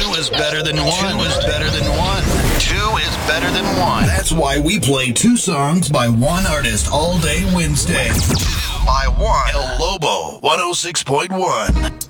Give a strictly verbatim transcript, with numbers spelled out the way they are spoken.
Two is better than one. Two is better than one. Two is better than one. That's why we play two songs by one artist all day Wednesday. Two by one. El Lobo, one oh six point one.